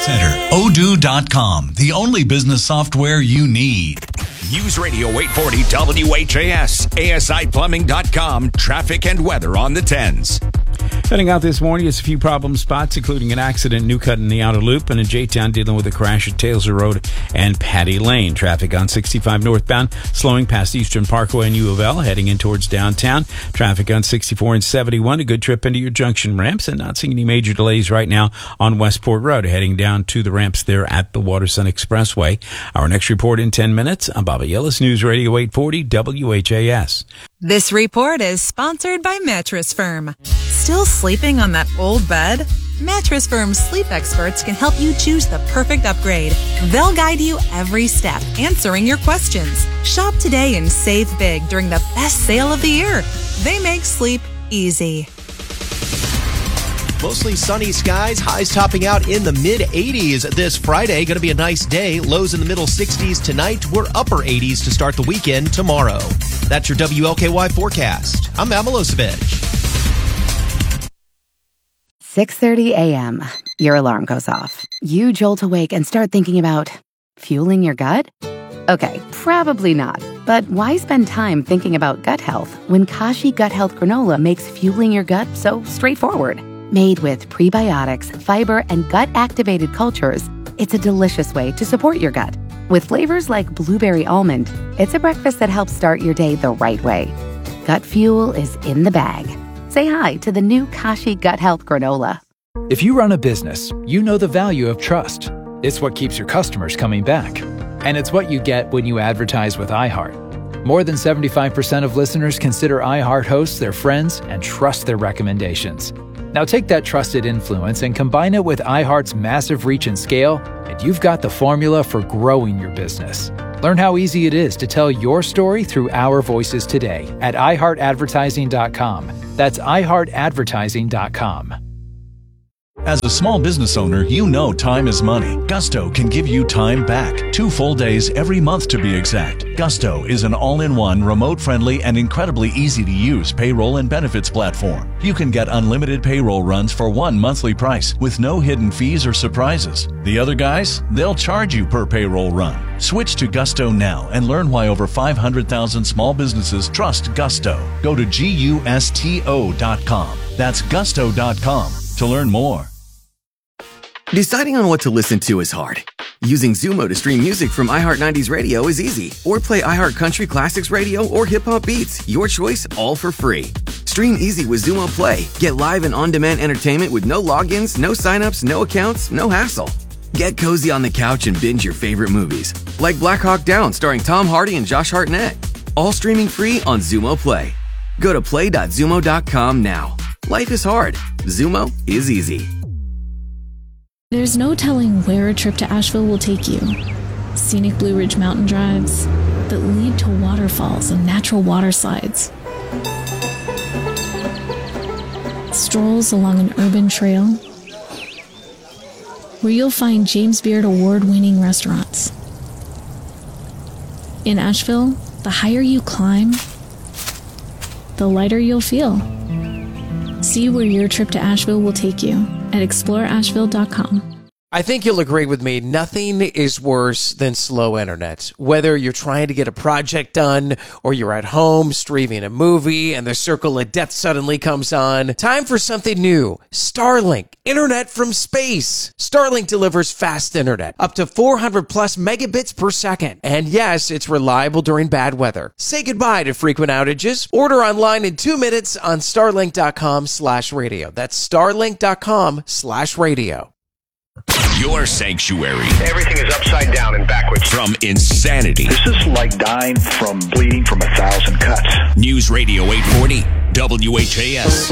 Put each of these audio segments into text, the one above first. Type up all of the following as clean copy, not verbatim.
Center, Odoo.com, the only business software you need. News Radio 840 WHAS, ASIplumbing.com, traffic and weather on the 10s. Heading out this morning, it's a few problem spots, including an accident, New Cut in the outer loop, and in J-Town dealing with a crash at Taylor Road and Patty Lane. Traffic on 65 northbound, slowing past Eastern Parkway and U of L, heading in towards downtown. Traffic on 64 and 71, a good trip into your junction ramps, and not seeing any major delays right now on Westport Road, heading down to the ramps there at the Waterson Expressway. Our next report in 10 minutes. I'm Bobby Yellis, News Radio 840 WHAS. This report is sponsored by Mattress Firm. Still sleeping on that old bed? Mattress Firm's sleep experts can help you choose the perfect upgrade. They'll guide you every step, answering your questions. Shop today and save big during the best sale of the year. They make sleep easy. Mostly sunny skies, highs topping out in the mid-80s this Friday. Going to be a nice day. Lows in the middle 60s tonight. We're upper 80s to start the weekend tomorrow. That's your WLKY forecast. I'm Matt Milosevic. 6:30 a.m. Your alarm goes off. You jolt awake and start thinking about fueling your gut? Okay, probably not. But why spend time thinking about gut health when Kashi Gut Health Granola makes fueling your gut so straightforward? Made with prebiotics, fiber, and gut-activated cultures, it's a delicious way to support your gut. With flavors like blueberry almond, it's a breakfast that helps start your day the right way. Gut fuel is in the bag. Say hi to the new Kashi Gut Health Granola. If you run a business, you know the value of trust. It's what keeps your customers coming back. And it's what you get when you advertise with iHeart. More than 75% of listeners consider iHeart hosts their friends and trust their recommendations. Now take that trusted influence and combine it with iHeart's massive reach and scale, and you've got the formula for growing your business. Learn how easy it is to tell your story through our voices today at iHeartAdvertising.com. That's iHeartAdvertising.com. As a small business owner, you know time is money. Gusto can give you time back. 2 full days every month to be exact. Gusto is an all-in-one, remote-friendly, and incredibly easy-to-use payroll and benefits platform. You can get unlimited payroll runs for one monthly price with no hidden fees or surprises. The other guys, they'll charge you per payroll run. Switch to Gusto now and learn why over 500,000 small businesses trust Gusto. Go to GUSTO.com. That's Gusto.com to learn more. Deciding on what to listen to is hard. Using Zumo to stream music from iHeart 90s Radio is easy. Or play iHeart Country Classics Radio or Hip Hop Beats. Your choice, all for free. Stream easy with Zumo Play. Get live and on-demand entertainment with no logins, no signups, no accounts, no hassle. Get cozy on the couch and binge your favorite movies. Like Black Hawk Down starring Tom Hardy and Josh Hartnett. All streaming free on Zumo Play. Go to play.zumo.com now. Life is hard. Zumo is easy. There's no telling where a trip to Asheville will take you. Scenic Blue Ridge mountain drives that lead to waterfalls and natural water slides. Strolls along an urban trail where you'll find James Beard award-winning restaurants. In Asheville, the higher you climb, the lighter you'll feel. See where your trip to Asheville will take you at exploreasheville.com. I think you'll agree with me, nothing is worse than slow internet. Whether you're trying to get a project done or you're at home streaming a movie and the circle of death suddenly comes on, time for something new. Starlink, internet from space. Starlink delivers fast internet, up to 400 plus megabits per second. And yes, it's reliable during bad weather. Say goodbye to frequent outages. Order online in 2 minutes on starlink.com/radio. That's starlink.com/radio. Your sanctuary. Everything is upside down and backwards. From insanity. This is like dying from bleeding from 1,000 cuts. News Radio 840 WHAS.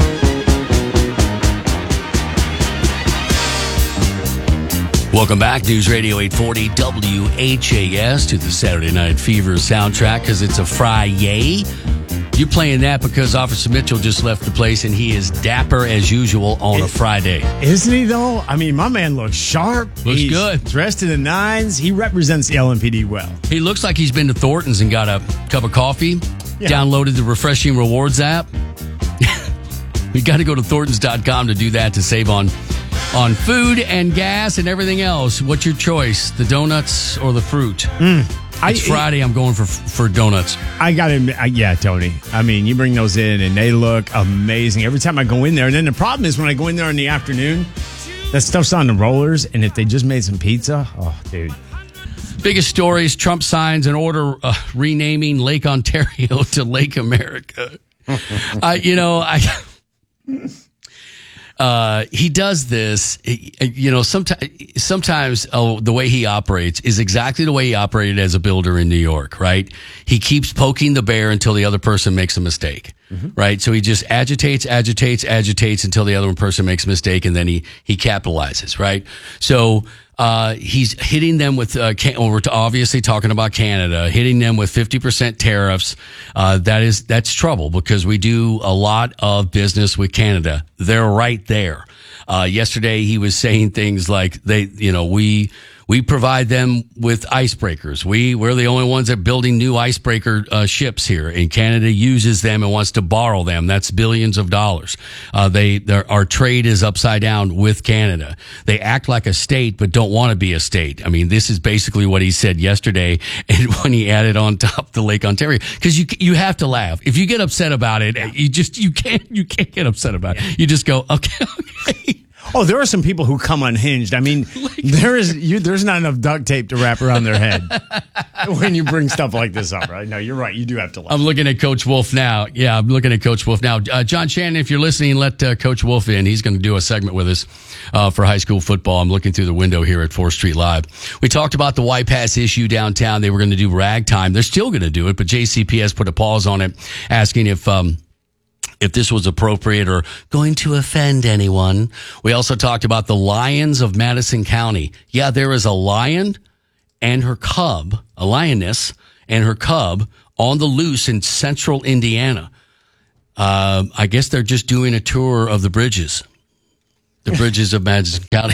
Welcome back, News Radio 840 WHAS, to the Saturday Night Fever soundtrack, because it's a Friday. You're playing that because Officer Mitchell just left the place and he is dapper as usual on a Friday. Isn't he, though? I mean, my man looks sharp. He's good. Dressed in the nines. He represents the LMPD well. He looks like he's been to Thornton's and got a cup of coffee, downloaded the Refreshing Rewards app. You got to go to Thorntons.com to do that, to save on on food and gas and everything else. What's your choice, the donuts or the fruit? It's Friday. I'm going for donuts. I got to admit, yeah, Tony. I mean, you bring those in and they look amazing every time I go in there. And then the problem is when I go in there in the afternoon, that stuff's on the rollers. And if they just made some pizza, oh, dude. Biggest stories: Trump signs an order renaming Lake Ontario to Lake America. He does this, sometimes the way he operates is exactly the way he operated as a builder in New York, right? He keeps poking the bear until the other person makes a mistake, right? So he just agitates until the other person makes a mistake, and then he capitalizes, right? So he's hitting them with, we're obviously talking about Canada, hitting them with 50% tariffs. That's trouble because we do a lot of business with Canada. They're right there. Yesterday he was saying things like we provide them with icebreakers. We're the only ones that are building new icebreaker ships here, and Canada uses them and wants to borrow them. That's billions of dollars. Our trade is upside down with Canada. They act like a state, but don't want to be a state. I mean, this is basically what he said yesterday, and when he added on top the Lake Ontario, because you have to laugh if you get upset about it. You can't get upset about it. You just go okay. Oh, there are some people who come unhinged. I mean, there's not enough duct tape to wrap around their head when you bring stuff like this up, right? No, you're right. You do have to laugh. I'm looking at Coach Wolf now. Yeah, I'm looking at Coach Wolf now. John Shannon, if you're listening, let Coach Wolf in. He's going to do a segment with us for high school football. I'm looking through the window here at 4th Street Live. We talked about the White Pass issue downtown. They were going to do ragtime. They're still going to do it, but JCPS put a pause on it, asking if this was appropriate or going to offend anyone. We also talked about the lions of Madison County. Yeah, there is a lion and her cub, a lioness and her cub on the loose in central Indiana. I guess they're just doing a tour of the bridges of Madison County.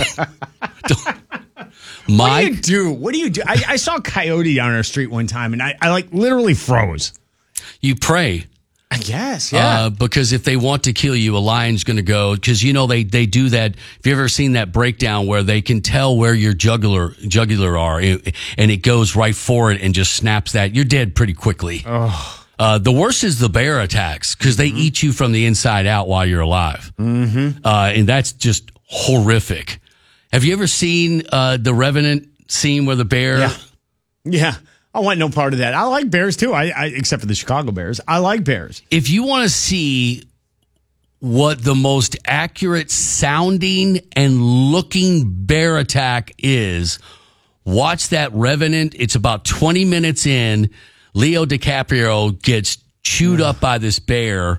Mike? What do you do? I saw a coyote on our street one time, and I like literally froze. You pray. I guess, yeah. Because if they want to kill you, a lion's going to go. Because they do that. Have you ever seen that breakdown where they can tell where your jugular are, and it goes right for it and just snaps that? You're dead pretty quickly. Oh. The worst is the bear attacks because they eat you from the inside out while you're alive, and that's just horrific. Have you ever seen the Revenant scene where the bear? Yeah. I want no part of that. I like bears too. I except for the Chicago Bears. I like bears. If you want to see what the most accurate sounding and looking bear attack is, watch that Revenant. It's about 20 minutes in. Leo DiCaprio gets chewed up by this bear,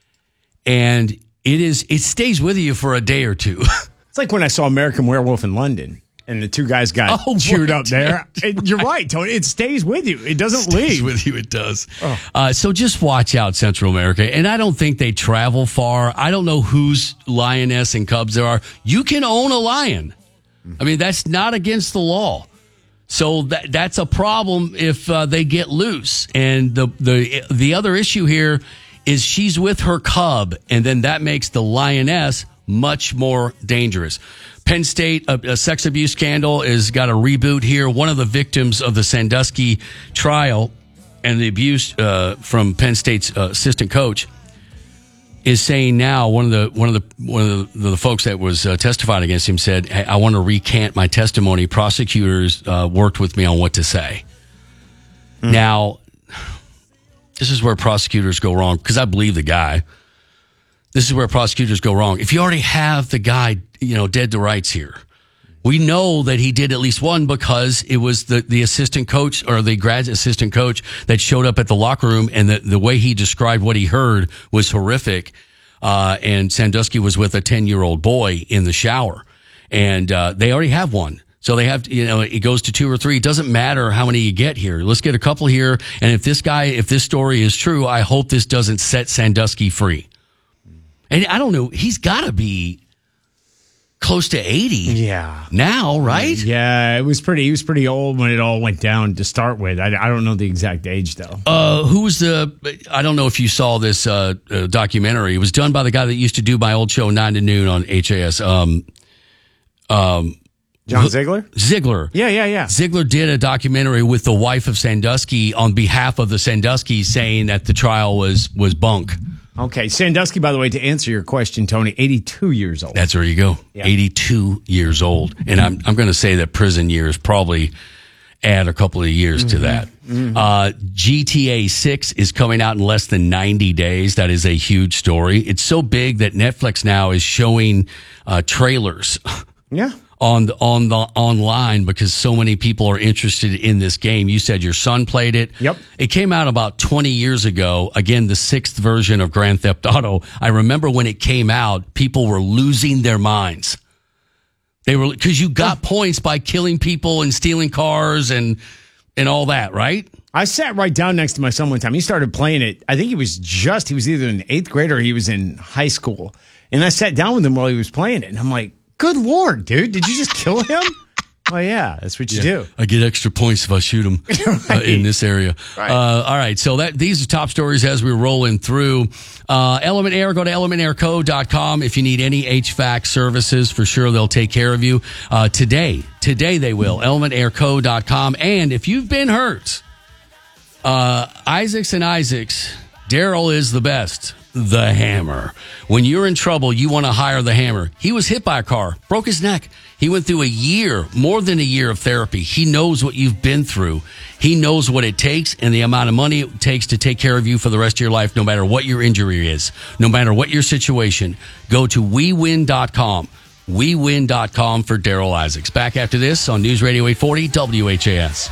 and it stays with you for a day or two. It's like when I saw American Werewolf in London. And the two guys got chewed up there. You're right, Tony. It stays with you. It doesn't leave. Stays with you. It does. So just watch out, Central America. And I don't think they travel far. I don't know whose lioness and cubs there are. You can own a lion. I mean, that's not against the law. So that's a problem if they get loose. And the other issue here is she's with her cub, and then that makes the lioness much more dangerous. Penn State, a sex abuse scandal has got a reboot here. One of the victims of the Sandusky trial and the abuse from Penn State's assistant coach is saying now one of the folks that was testifying against him said, hey, I want to recant my testimony. Prosecutors worked with me on what to say. Now, this is where prosecutors go wrong because I believe the guy. This is where prosecutors go wrong. If you already have the guy, dead to rights here, we know that he did at least one because it was the assistant coach or the grad assistant coach that showed up at the locker room, and the way he described what he heard was horrific. And Sandusky was with a 10-year-old boy in the shower, and they already have one. So they have, it goes to 2 or 3. It doesn't matter how many you get here. Let's get a couple here. And if this story is true, I hope this doesn't set Sandusky free. And I don't know, he's got to be close to 80. Yeah. Now, right? Yeah, he was pretty old when it all went down to start with. I don't know the exact age, though. I don't know if you saw this documentary. It was done by the guy that used to do my old show 9 to Noon on HAS. John Ziegler? Ziegler. Yeah. Ziegler did a documentary with the wife of Sandusky on behalf of the Sandusky, saying that the trial was bunk. Okay. Sandusky, by the way, to answer your question, Tony, 82 years old. That's where you go. Yeah. 82 years old. And I'm going to say that prison years probably add a couple of years to that. GTA 6 is coming out in less than 90 days. That is a huge story. It's so big that Netflix now is showing trailers. Yeah. Online because so many people are interested in this game. You said your son played it. Yep. It came out about 20 years ago. Again, the 6th version of Grand Theft Auto. I remember when it came out, people were losing their minds. They were, because you got points by killing people and stealing cars and all that, right? I sat right down next to my son one time. He started playing it. I think he was either in 8th grade or he was in high school. And I sat down with him while he was playing it. And I'm like, good Lord, dude, did you just kill him? Oh, yeah, that's what you do. I get extra points if I shoot him in this area. Right. All right, so these are top stories as we're rolling through. Element Air, go to elementairco.com if you need any HVAC services. For sure, they'll take care of you. Today they will. elementairco.com. And if you've been hurt, Isaacs and Isaacs, Daryl is the best. The Hammer. When you're in trouble, you want to hire the Hammer. He was hit by a car, broke his neck. He went through more than a year of therapy. He knows what you've been through. He knows what it takes and the amount of money it takes to take care of you for the rest of your life, no matter what your injury is, no matter what your situation. Go to WeWin.com. WeWin.com for Daryl Isaacs. Back after this on News Radio 840 WHAS.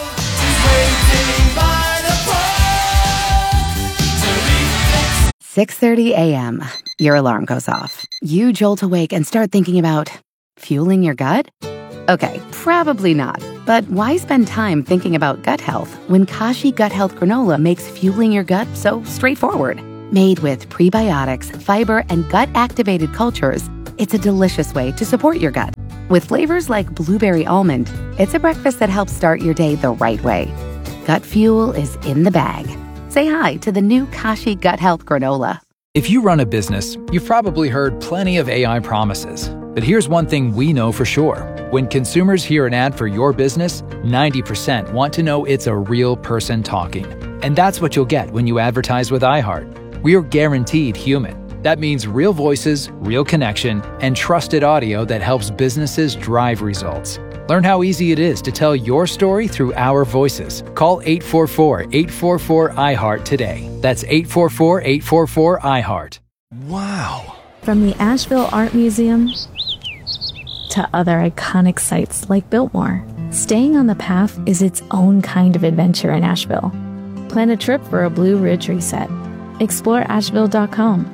6:30 a.m. Your alarm goes off. You jolt awake and start thinking about fueling your gut? Okay, probably not. But why spend time thinking about gut health when Kashi Gut Health Granola makes fueling your gut so straightforward? Made with prebiotics, fiber, and gut-activated cultures, it's a delicious way to support your gut. With flavors like blueberry almond, it's a breakfast that helps start your day the right way. Gut fuel is in the bag. Say hi to the new Kashi Gut Health Granola. If you run a business, you've probably heard plenty of AI promises. But here's one thing we know for sure. When consumers hear an ad for your business, 90% want to know it's a real person talking. And that's what you'll get when you advertise with iHeart. We're guaranteed human. That means real voices, real connection, and trusted audio that helps businesses drive results. Learn how easy it is to tell your story through our voices. Call 844-844-iHeart today. That's 844-844-iHeart. Wow. From the Asheville Art Museum to other iconic sites like Biltmore, staying on the path is its own kind of adventure in Asheville. Plan a trip for a Blue Ridge reset. Explore Asheville.com.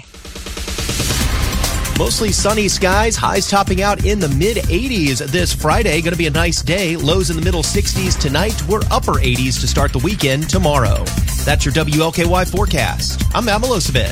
Mostly sunny skies, highs topping out in the mid-80s this Friday. Going to be a nice day. Lows in the middle 60s tonight. We're upper 80s to start the weekend tomorrow. That's your WLKY forecast. I'm Matt Milosevic.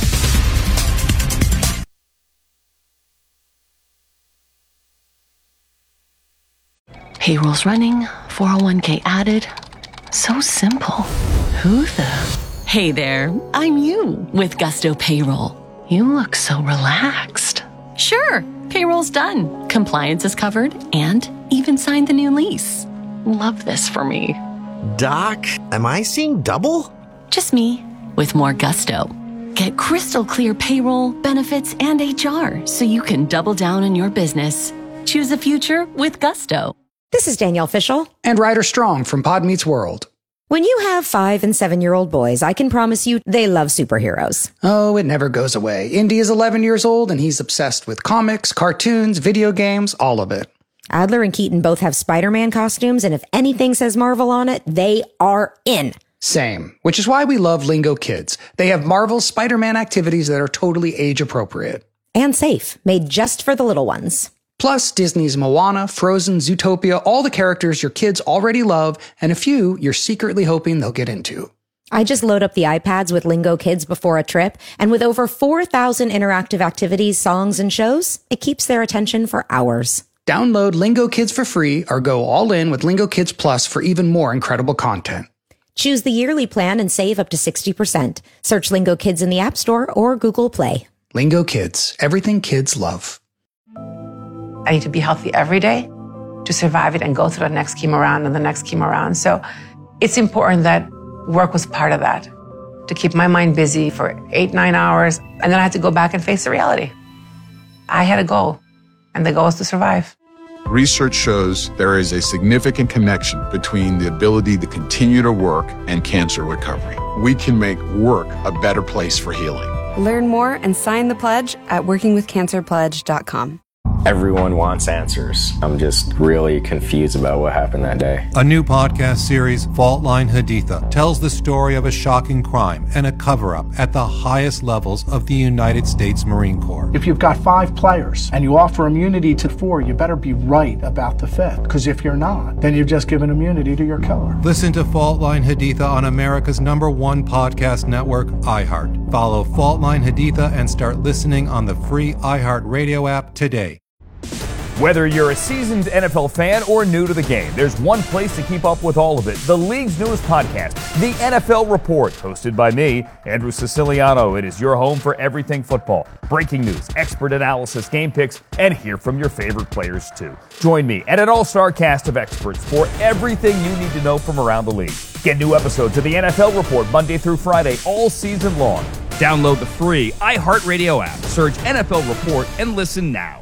Payroll's running, 401k added. So simple. Who the? Hey there, I'm you with Gusto Payroll. You look so relaxed. Sure, payroll's done. Compliance is covered and even signed the new lease. Love this for me. Doc, am I seeing double? Just me with more Gusto. Get crystal clear payroll, benefits, and HR so you can double down on your business. Choose a future with Gusto. This is Danielle Fishel. And Ryder Strong from Pod Meets World. When you have 5- and 7-year-old boys, I can promise you they love superheroes. Oh, it never goes away. Indy is 11 years old and he's obsessed with comics, cartoons, video games, all of it. Adler and Keaton both have Spider-Man costumes, and if anything says Marvel on it, they are in. Same, which is why we love Lingo Kids. They have Marvel's Spider-Man activities that are totally age appropriate. And safe, made just for the little ones. Plus, Disney's Moana, Frozen, Zootopia, all the characters your kids already love, and a few you're secretly hoping they'll get into. I just load up the iPads with Lingo Kids before a trip, and with over 4,000 interactive activities, songs, and shows, it keeps their attention for hours. Download Lingo Kids for free or go all in with Lingo Kids Plus for even more incredible content. Choose the yearly plan and save up to 60%. Search Lingo Kids in the App Store or Google Play. Lingo Kids, everything kids love. I need to be healthy every day to survive it and go through the next chemo round and the next chemo round. So it's important that work was part of that, to keep my mind busy for 8-9 hours. And then I had to go back and face the reality. I had a goal, and the goal was to survive. Research shows there is a significant connection between the ability to continue to work and cancer recovery. We can make work a better place for healing. Learn more and sign the pledge at workingwithcancerpledge.com. Everyone wants answers. I'm just really confused about what happened that day. A new podcast series, Fault Line Haditha, tells the story of a shocking crime and a cover-up at the highest levels of the United States Marine Corps. If you've got 5 players and you offer immunity to 4, you better be right about the 5th. Because if you're not, then you've just given immunity to your killer. Listen to Fault Line Haditha on America's #1 podcast network, iHeart. Follow Fault Line Haditha and start listening on the free iHeart Radio app today. Whether you're a seasoned NFL fan or new to the game, there's one place to keep up with all of it. The league's newest podcast, The NFL Report, hosted by me, Andrew Siciliano. It is your home for everything football. Breaking news, expert analysis, game picks, and hear from your favorite players too. Join me and an all-star cast of experts for everything you need to know from around the league. Get new episodes of The NFL Report Monday through Friday all season long. Download the free iHeartRadio app, search NFL Report, and listen now.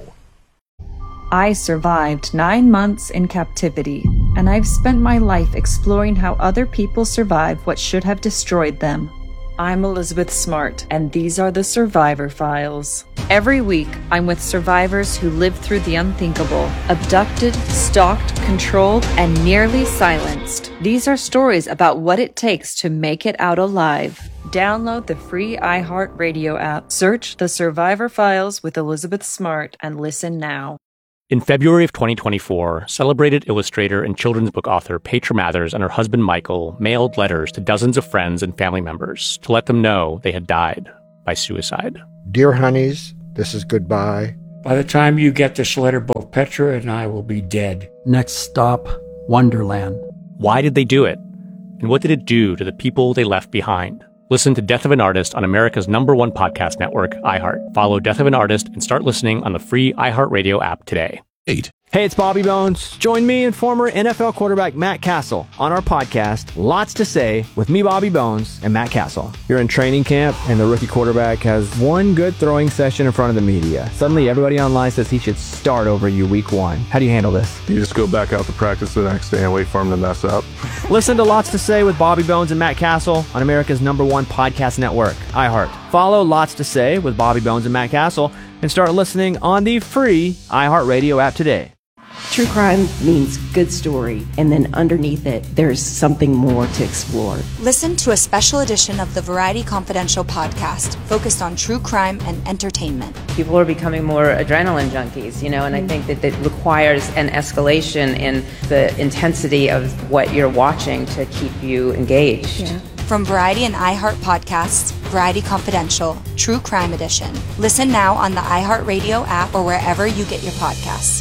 I survived 9 months in captivity, and I've spent my life exploring how other people survive what should have destroyed them. I'm Elizabeth Smart, and these are the Survivor Files. Every week, I'm with survivors who lived through the unthinkable, abducted, stalked, controlled, and nearly silenced. These are stories about what it takes to make it out alive. Download the free iHeartRadio app, search The Survivor Files with Elizabeth Smart, and listen now. In February of 2024, celebrated illustrator and children's book author Petra Mathers and her husband Michael mailed letters to dozens of friends and family members to let them know they had died by suicide. Dear honeys, this is goodbye. By the time you get this letter, both Petra and I will be dead. Next stop, Wonderland. Why did they do it? And what did it do to the people they left behind? Listen to Death of an Artist on America's #1 podcast network, iHeart. Follow Death of an Artist and start listening on the free iHeartRadio app today. Hey, it's Bobby Bones. Join me and former NFL quarterback Matt Castle on our podcast, Lots to Say, with me, Bobby Bones, and Matt Castle. You're in training camp, and the rookie quarterback has one good throwing session in front of the media. Suddenly, everybody online says he should start over you week 1. How do you handle this? You just go back out to practice the next day and wait for him to mess up. Listen to Lots to Say with Bobby Bones and Matt Castle on America's #1 podcast network, iHeart. Follow Lots to Say with Bobby Bones and Matt Castle and start listening on the free iHeartRadio app today. True crime means good story, and then underneath it, there's something more to explore. Listen to a special edition of the Variety Confidential podcast focused on true crime and entertainment. People are becoming more adrenaline junkies, and I think that it requires an escalation in the intensity of what you're watching to keep you engaged. Yeah. From Variety and iHeart podcasts, Variety Confidential, True Crime Edition. Listen now on the iHeartRadio app or wherever you get your podcasts.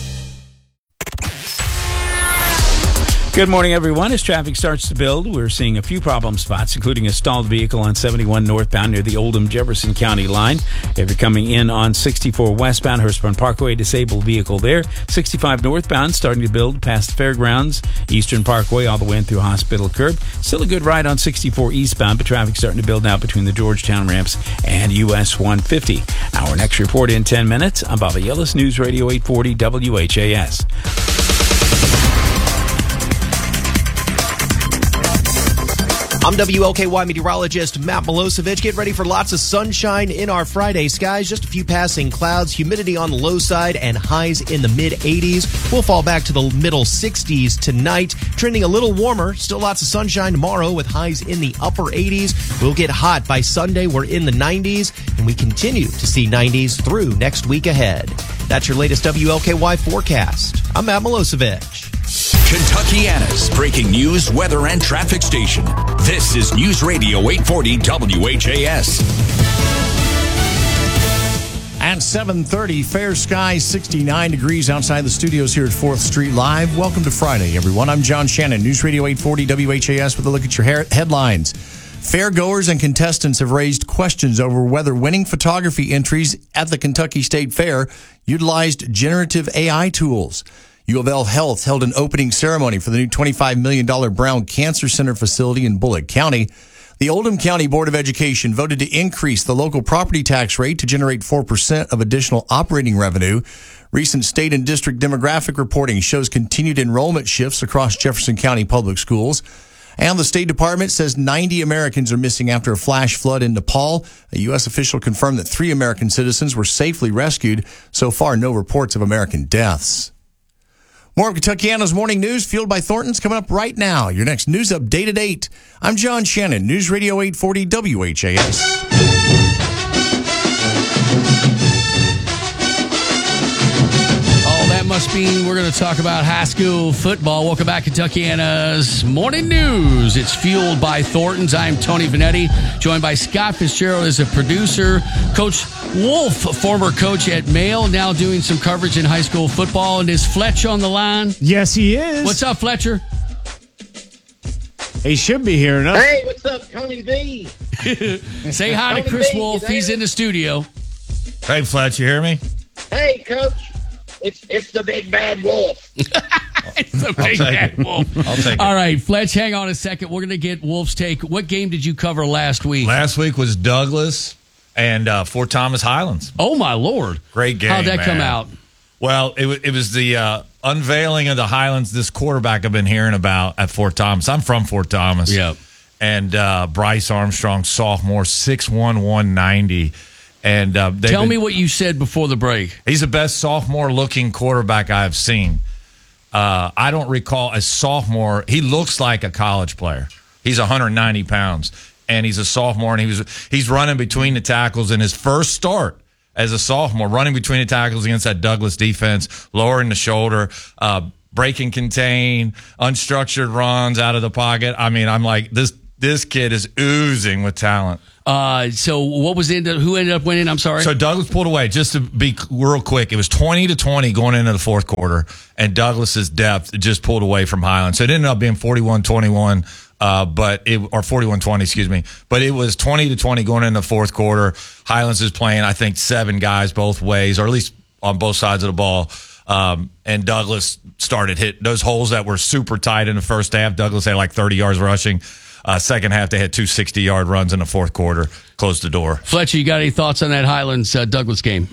Good morning, everyone. As traffic starts to build, we're seeing a few problem spots, including a stalled vehicle on 71 northbound near the Oldham-Jefferson County line. If you're coming in on 64 westbound, Hurstbourne Parkway, disabled vehicle there. 65 northbound, starting to build past Fairgrounds, Eastern Parkway, all the way in through Hospital Curb. Still a good ride on 64 eastbound, but traffic starting to build now between the Georgetown ramps and US 150. Our next report in 10 minutes. I'm Bobby Yellis, News Radio 840 WHAS. I'm WLKY meteorologist Matt Milosevic. Get ready for lots of sunshine in our Friday skies. Just a few passing clouds, humidity on the low side, and highs in the mid-80s. We'll fall back to the middle 60s tonight, trending a little warmer. Still lots of sunshine tomorrow with highs in the upper 80s. We'll get hot by Sunday. We're in the 90s, and we continue to see 90s through next week ahead. That's your latest WLKY forecast. I'm Matt Milosevic. Kentuckiana's breaking news, weather, and traffic station. This is News Radio 840 WHAS. At 7:30, fair skies, 69 degrees outside the studios here at 4th Street Live. Welcome to Friday, everyone. I'm John Shannon, News Radio 840 WHAS with a look at your headlines. Fairgoers and contestants have raised questions over whether winning photography entries at the Kentucky State Fair utilized generative AI tools. U of L Health held an opening ceremony for the new $25 million Brown Cancer Center facility in Bullitt County. The Oldham County Board of Education voted to increase the local property tax rate to generate 4% of additional operating revenue. Recent state and district demographic reporting shows continued enrollment shifts across Jefferson County public schools. And the State Department says 90 Americans are missing after a flash flood in Nepal. A U.S. official confirmed that 3 American citizens were safely rescued. So far, no reports of American deaths. More of Kentuckiana's Morning News, fueled by Thornton's, coming up right now. Your next news update at 8. I'm John Shannon, News Radio 840 WHAS. Must mean we're going to talk about high school football. Welcome back, Kentuckiana's Morning News. It's fueled by Thornton's. I'm Tony Vanetti, joined by Scott Fitzgerald as a producer. Coach Wolf, former coach at Male, now doing some coverage in high school football. And is Fletch on the line? Yes, he is. What's up, Fletcher? He should be here enough. Hey, what's up, Tony V? Say hi Tony to Chris V, Wolf. He's in the studio. Hey, Fletch, you hear me? Hey, Coach. It's the big bad wolf. It's the big bad wolf. I'll take it. All right, Fletch, hang on a second. We're going to get Wolf's take. What game did you cover last week? Last week was Douglas and Fort Thomas Highlands. Oh, my Lord. Great game, How'd that come out? Well, it was the unveiling of the Highlands, this quarterback I've been hearing about at Fort Thomas. I'm from Fort Thomas. Yep. And Bryce Armstrong, sophomore, 6'1", 190. And tell me what you said before the break. He's the best sophomore-looking quarterback I've seen. I don't recall a sophomore. He looks like a college player. He's 190 pounds, and he's a sophomore, and he's running between the tackles in his first start as a sophomore, running between the tackles against that Douglas defense, lowering the shoulder, break and contain, unstructured runs out of the pocket. I mean, I'm like, this kid is oozing with talent. So what was who ended up winning? I'm sorry. So Douglas pulled away. Just to be real quick, it was 20-20 going into the fourth quarter, and Douglas's depth just pulled away from Highland. So it ended up being 41-21, or 41-20, excuse me. But it was 20-20 going into the fourth quarter. Highlands is playing, I think, 7 guys both ways, or at least on both sides of the ball. And Douglas started hitting those holes that were super tight in the first half. Douglas had like 30 yards rushing. Second half, they had 2 60-yard runs in the fourth quarter, closed the door. Fletcher, you got any thoughts on that Highlands-Douglas game?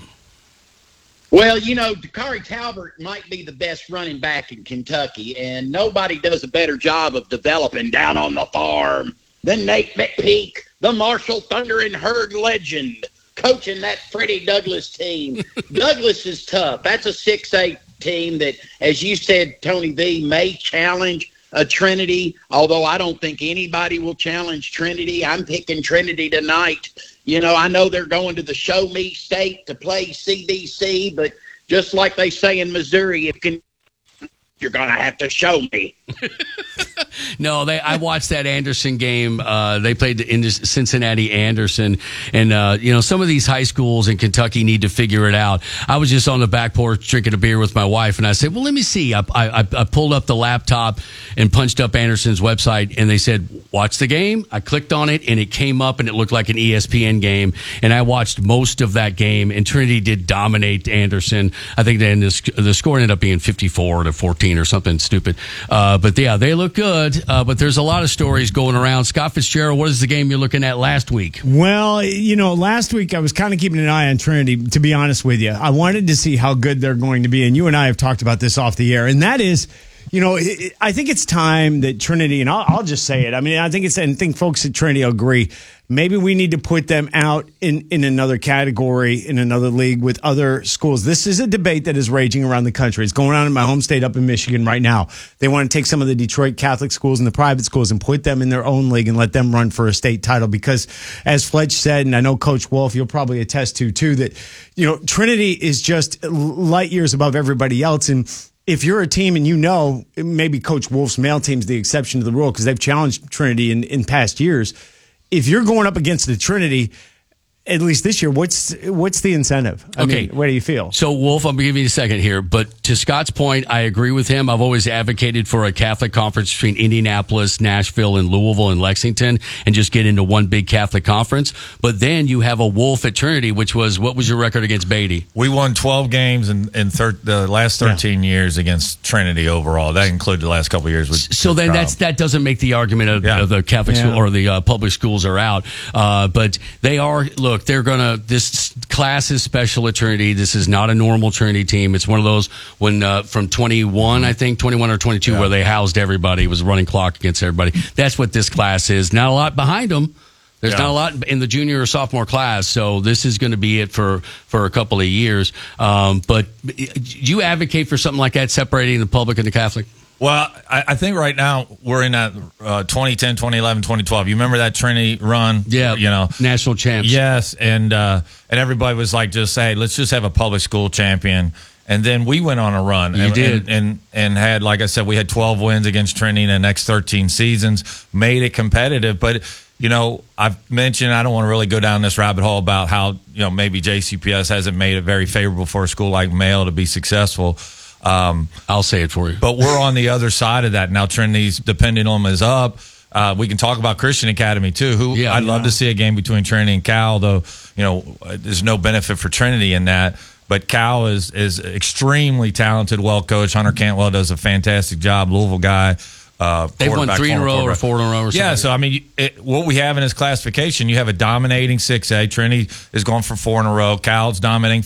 Well, Dakari Talbert might be the best running back in Kentucky, and nobody does a better job of developing down on the farm than Nate McPeak, the Marshall Thunder and Herd legend, coaching that Freddie Douglas team. Douglas is tough. That's a 6'8" team that, as you said, Tony V, may challenge Trinity, although I don't think anybody will challenge Trinity. I'm picking Trinity tonight. I know they're going to the show me state to play CDC, but just like they say in Missouri, you're going to have to show me. No, I watched that Anderson game. They played the Cincinnati Anderson, and some of these high schools in Kentucky need to figure it out. I was just on the back porch drinking a beer with my wife, and I said, "Well, let me see." I pulled up the laptop and punched up Anderson's website, and they said, "Watch the game." I clicked on it, and it came up, and it looked like an ESPN game. And I watched most of that game, and Trinity did dominate Anderson. I think then the score ended up being 54-14 or something stupid. But yeah, they look good. But there's a lot of stories going around. Scott Fitzgerald, what is the game you're looking at last week? Well, last week I was kind of keeping an eye on Trinity, to be honest with you. I wanted to see how good they're going to be, and you and I have talked about this off the air, and that is, I think it's time that Trinity, and I'll just say it. I mean, I think folks at Trinity will agree. Maybe we need to put them out in another category, in another league with other schools. This is a debate that is raging around the country. It's going on in my home state up in Michigan right now. They want to take some of the Detroit Catholic schools and the private schools and put them in their own league and let them run for a state title. Because as Fletch said, and I know Coach Wolf, you'll probably attest to too, that, Trinity is just light years above everybody else. And if you're a team and maybe Coach Wolf's Male team's the exception to the rule because they've challenged Trinity in past years. If you're going up against the Trinity, at least this year, what's the incentive? I mean, what do you feel? So, Wolf, I'm going to give you a second here. But to Scott's point, I agree with him. I've always advocated for a Catholic conference between Indianapolis, Nashville, and Louisville and Lexington, and just get into one big Catholic conference. But then you have a Wolf at Trinity, which was, what was your record against Beatty? We won 12 games in the last 13 years against Trinity overall. That included the last couple of years. So then that doesn't make the argument of the Catholic school or the public schools are out. But they are, look, this class is special at Trinity. This is not a normal Trinity team. It's one of those from 21 or 22, where they housed everybody. It was a running clock against everybody. That's what this class is. Not a lot behind them. There's not a lot in the junior or sophomore class, so this is going to be it for a couple of years. But do you advocate for something like that, separating the public and the Catholic? Well, I think right now we're in that 2010, 2011, 2012. You remember that Trinity run? Yeah, national champs. Yes, and everybody was like, just say, let's just have a public school champion. And then we went on a run. You did. And had, like I said, we had 12 wins against Trinity in the next 13 seasons, made it competitive. But, I've mentioned, I don't want to really go down this rabbit hole about how, maybe JCPS hasn't made it very favorable for a school like Male to be successful. I'll say it for you. But we're on the other side of that. Now Trinity's dependulum is up. We can talk about Christian Academy too, I'd love to see a game between Trinity and Cal, though, there's no benefit for Trinity in that. But Cal is extremely talented, well coached. Hunter Cantwell does a fantastic job. Louisville guy. They've won 3 in a row or 4 in a row or something. Yeah, so I mean, what we have in this classification, you have a dominating 6A. Trinity is going for 4 in a row. Cal's dominating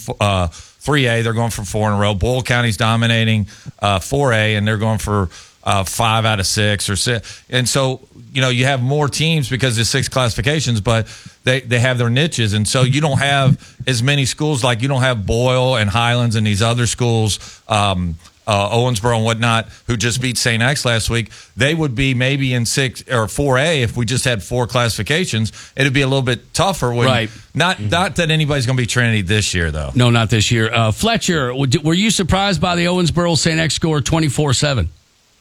3A. They're going for 4 in a row. Boyle County's dominating 4A, and they're going for 5 out of 6 or 6. And so, you have more teams because there's 6 classifications, but they have their niches. And so you don't have as many schools, like you don't have Boyle and Highlands and these other schools, Owensboro and whatnot, who just beat St. X last week. They would be maybe in 6 or 4A if we just had 4 classifications. It'd be a little bit tougher. Right. Not that anybody's going to be Trinity this year, though. No, not this year. Fletcher, were you surprised by the Owensboro St. X score 24-7?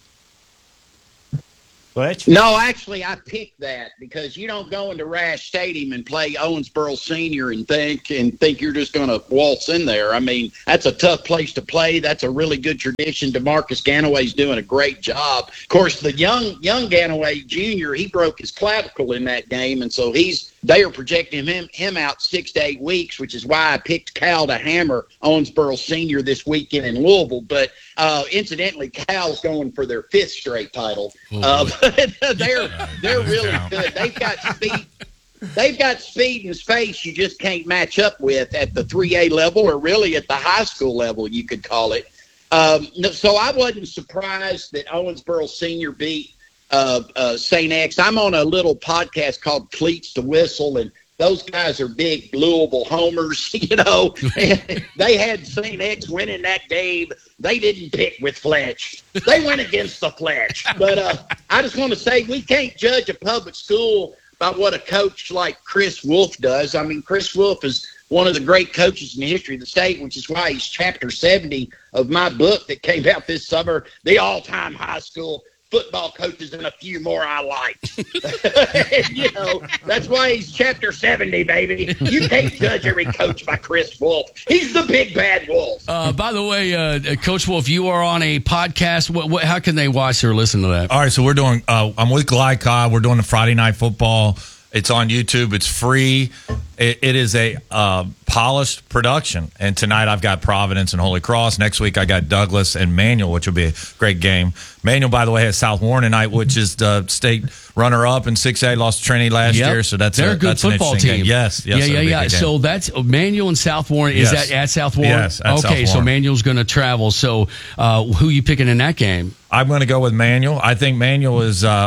No, actually, I picked that because you don't go into Rash Stadium and play Owensboro Senior and think you're just going to waltz in there. I mean, that's a tough place to play. That's a really good tradition. DeMarcus Ganaway's doing a great job. Of course, the young Ganaway Jr., he broke his clavicle in that game, and so they are projecting him out 6 to 8 weeks, which is why I picked Cal to hammer Owensboro Senior this weekend in Louisville. But incidentally, Cal's going for their 5th straight title. They're really good. They've got speed and space you just can't match up with at the 3A level, or really at the high school level, you could call it. So I wasn't surprised that Owensboro Senior beat St. X. I'm on a little podcast called Cleats to Whistle, and those guys are big Louisville homers, and they had St. X winning that game. They didn't pick with Fletch. They went against the Fletch. But I just want to say we can't judge a public school by what a coach like Chris Wolf does. I mean, Chris Wolf is one of the great coaches in the history of the state, which is why he's chapter 70 of my book that came out this summer, The All-Time High School Football Coaches and a Few More I Liked. That's why he's chapter 70, baby. You can't judge every coach by Chris Wolf. He's the big bad wolf. By the way, Coach Wolf, you are on a podcast. How can they watch or listen to that? All right, so we're doing, I'm with Glide Cobb. We're doing the Friday Night Football. It's on YouTube. It's free. It is a polished production. And tonight I've got Providence and Holy Cross. Next week I got Douglas and Manual, which will be a great game. Manual, by the way, has South Warren tonight, which is the state runner-up in 6A. Lost to Trinity last year, so they're a good football team. Game. Yes. Yeah. So that's Manual and South Warren. Is that at South Warren? Yes, at South Warren. So Manual's going to travel. So who are you picking in that game? I'm going to go with Manual. I think Manual,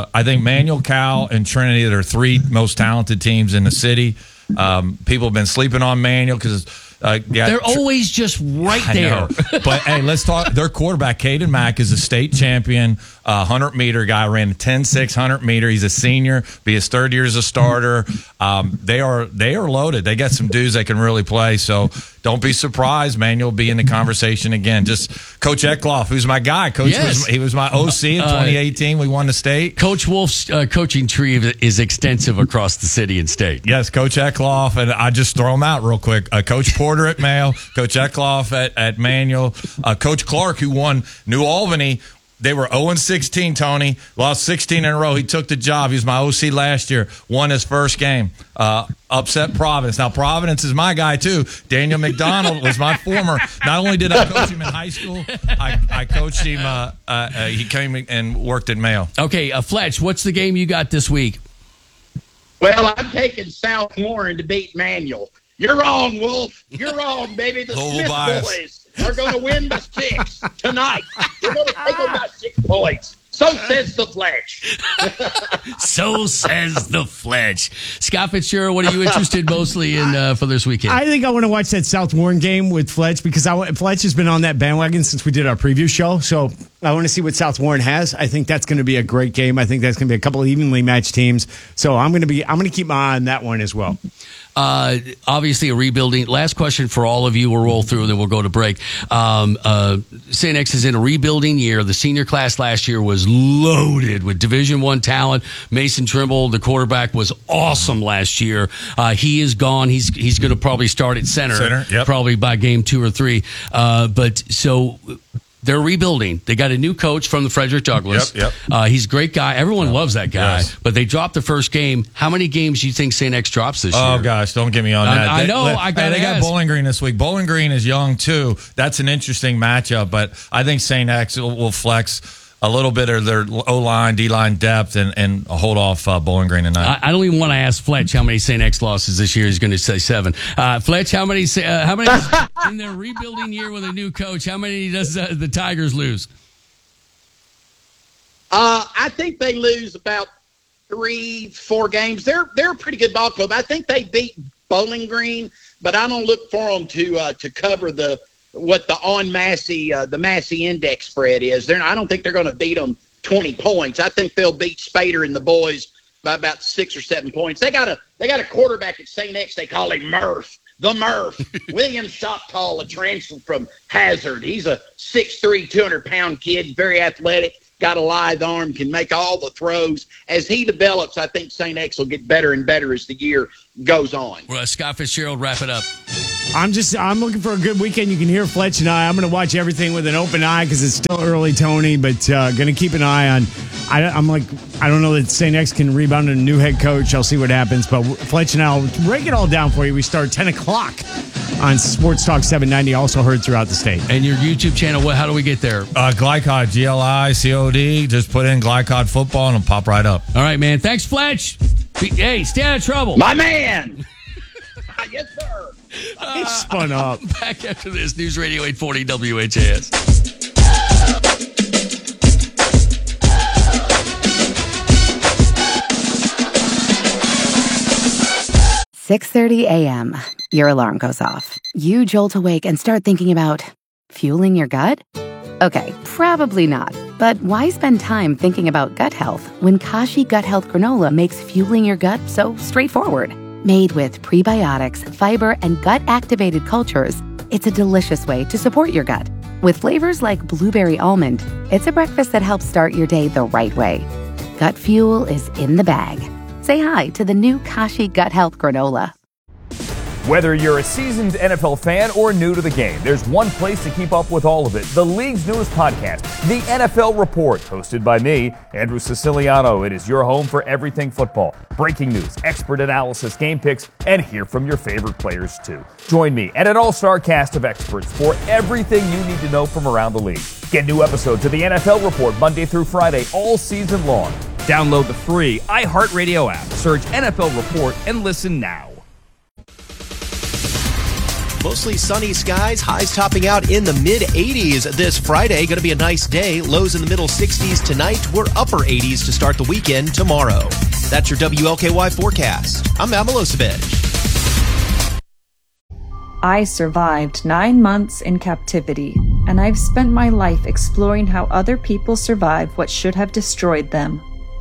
Cal, and Trinity are 3 most talented teams in the city. People have been sleeping on Manual because they're always just right there. But hey, let's talk. Their quarterback, Caden Mack, is a state champion 100-meter guy. Ran a 10.6 100-meter. He's a senior. Be his 3rd year as a starter. They are loaded. They got some dudes that can really play. So don't be surprised, man. You'll be in the conversation again. Just Coach Eckloff, who's my guy. He was my OC in 2018. We won the state. Coach Wolf's coaching tree is extensive across the city and state. Yes, Coach Eckloff, and I just throw him out real quick. Coach Porter at Mayo, Coach Eckloff at Manual, Coach Clark, who won New Albany. They were 0-16, Tony. Lost 16 in a row. He took the job. He was my OC last year. Won his first game. Upset Providence. Now, Providence is my guy, too. Daniel McDonald was my former. Not only did I coach him in high school, I coached him. He came and worked at Mayo. Okay, Fletch, what's the game you got this week? Well, I'm taking South Warren to beat Manual. You're wrong, Wolf. You're wrong, baby. The Smith boys are going to win by 6 tonight. We're going to take them by 6 points. So says the Fletch. So says the Fletch. Scott Fitzgerald, what are you interested mostly in for this weekend? I think I want to watch that South Warren game with Fletch because Fletch has been on that bandwagon since we did our preview show. So I want to see what South Warren has. I think that's going to be a great game. I think that's going to be a couple of evenly matched teams. So I'm going to keep my eye on that one as well. Obviously a rebuilding. Last question for all of you. We'll roll through and then we'll go to break. St. X is in a rebuilding year. The senior class last year was loaded with Division I talent. Mason Trimble, the quarterback, was awesome last year. He is gone. He's going to probably start at center yep. Probably by game 2 or 3. They're rebuilding. They got a new coach from the Frederick Douglass. Yep. He's a great guy. Everyone loves that guy. Yes. But they dropped the first game. How many games do you think St. X drops this year? Oh, gosh, don't get me on that. I know. They got Bowling Green this week. Bowling Green is young, too. That's an interesting matchup. But I think St. X will flex a little bit of their O-line, D-line depth and hold off Bowling Green tonight. I don't even want to ask Fletch how many St. X losses this year. He's going to say 7. Fletch, how many in their rebuilding year with a new coach, how many does the Tigers lose? I think they lose about 3-4 games. They're a pretty good ball club. I think they beat Bowling Green, but I don't look for them to cover what the Massey index spread is. I don't think they're going to beat them 20 points. I think they'll beat Spader and the boys by about 6 or 7 points. They got a quarterback at St. X. They call him Murph. The Murph. William Shoptall, a transfer from Hazard. He's a 6'3", 200-pound kid, very athletic, got a lithe arm, can make all the throws. As he develops, I think St. X will get better and better as the year goes on. Well, Scott Fitzgerald, wrap it up. I'm looking for a good weekend. You can hear Fletch and I'm going to watch everything with an open eye because it's still early, Tony, but going to keep an eye on. I don't know that St. X can rebound a new head coach. I'll see what happens, but Fletch and I'll break it all down for you. We start 10 o'clock on Sports Talk 790, also heard throughout the state. And your YouTube channel, how do we get there? Glycod, GLICOD. Just put in Glycod football and it'll pop right up. All right, man. Thanks, Fletch. Hey, stay out of trouble. My man. Yes, sir. He spun up. Back after this, News Radio 840 WHAS. "6:30 a.m. Your alarm goes off. You jolt awake and start thinking about fueling your gut? Okay, probably not. But why spend time thinking about gut health when Kashi Gut Health Granola makes fueling your gut so straightforward? Made with prebiotics, fiber, and gut-activated cultures, it's a delicious way to support your gut. With flavors like blueberry almond, it's a breakfast that helps start your day the right way. Gut fuel is in the bag. Say hi to the new Kashi Gut Health Granola. Whether you're a seasoned NFL fan or new to the game, there's one place to keep up with all of it. The league's newest podcast, The NFL Report, hosted by me, Andrew Siciliano. It is your home for everything football. Breaking news, expert analysis, game picks, and hear from your favorite players too. Join me and an all-star cast of experts for everything you need to know from around the league. Get new episodes of The NFL Report Monday through Friday all season long. Download the free iHeartRadio app. Search NFL Report and listen now. Mostly sunny skies, highs topping out in the mid-80s this Friday. Going to be a nice day. Lows in the middle 60s tonight. We're upper 80s to start the weekend tomorrow. That's your WLKY forecast. I'm Matt Milosevich. I survived 9 months in captivity, and I've spent my life exploring how other people survive what should have destroyed them.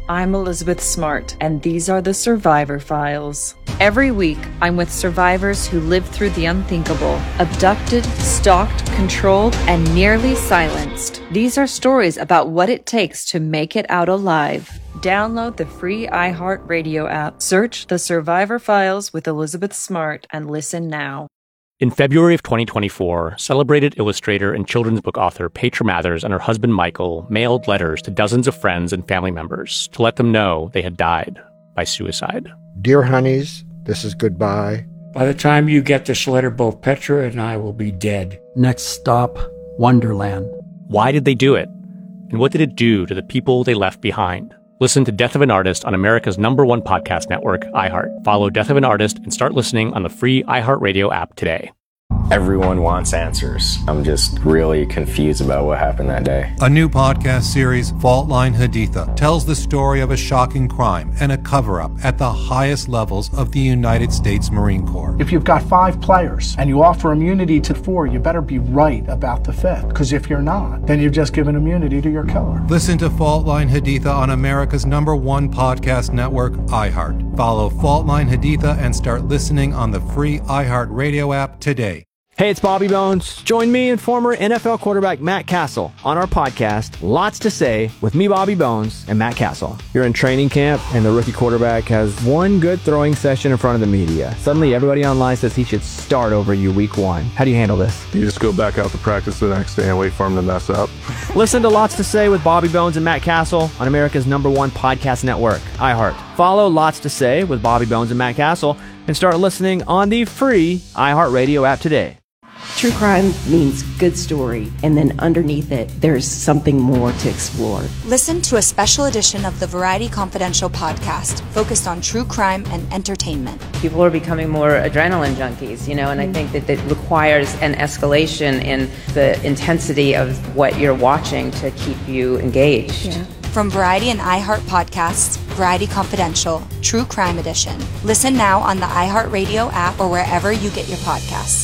I'm Elizabeth Smart, and these are the Survivor Files. Every week, I'm with survivors who lived through the unthinkable, abducted, stalked, controlled, and nearly silenced. These are stories about what it takes to make it out alive. Download the free iHeartRadio app, search The Survivor Files with Elizabeth Smart, and listen now. In February of 2024, celebrated illustrator and children's book author Petra Mathers and her husband Michael mailed letters to dozens of friends and family members to let them know they had died by suicide. Dear honeys, this is goodbye. By the time you get this letter, both Petra and I will be dead. Next stop, Wonderland. Why did they do it? And what did it do to the people they left behind? Listen to Death of an Artist on America's #1 podcast network, iHeart. Follow Death of an Artist and start listening on the free iHeartRadio app today. Everyone wants answers. I'm just really confused about what happened that day. A new podcast series, Fault Line Haditha, tells the story of a shocking crime and a cover-up at the highest levels of the United States Marine Corps. If you've got 5 players and you offer immunity to 4, you better be right about the 5th. Because if you're not, then you've just given immunity to your killer. Listen to Fault Line Haditha on America's #1 podcast network, iHeart. Follow Fault Line Haditha and start listening on the free iHeartRadio app today. Hey, it's Bobby Bones. Join me and former NFL quarterback Matt Castle on our podcast, Lots to Say, with me, Bobby Bones, and Matt Castle. You're in training camp, and the rookie quarterback has one good throwing session in front of the media. Suddenly, everybody online says he should start over you week 1. How do you handle this? You just go back out to practice the next day and wait for him to mess up. Listen to Lots to Say with Bobby Bones and Matt Castle on America's #1 podcast network, iHeart. Follow Lots to Say with Bobby Bones and Matt Castle and start listening on the free iHeartRadio app today. True crime means good story, and then underneath it, there's something more to explore. Listen to a special edition of the Variety Confidential podcast focused on true crime and entertainment. People are becoming more adrenaline junkies, and I think that it requires an escalation in the intensity of what you're watching to keep you engaged. Yeah. From Variety and iHeart podcasts, Variety Confidential, True Crime Edition. Listen now on the iHeartRadio app or wherever you get your podcasts.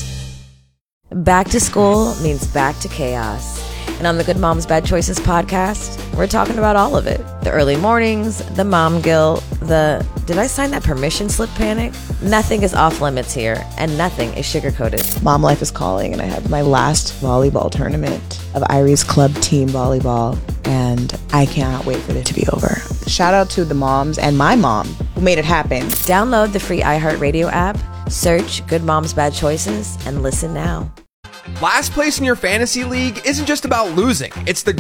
Back to school means back to chaos. And on the Good Moms Bad Choices podcast, we're talking about all of it. The early mornings, the mom guilt, the did I sign that permission slip panic? Nothing is off limits here, and nothing is sugar-coated. Mom life is calling, and I have my last volleyball tournament of Irie's Club Team Volleyball, and I cannot wait for it to be over. Shout out to the moms and my mom who made it happen. Download the free iHeartRadio app, search Good Moms Bad Choices, and listen now. Last place in your fantasy league isn't just about losing. It's the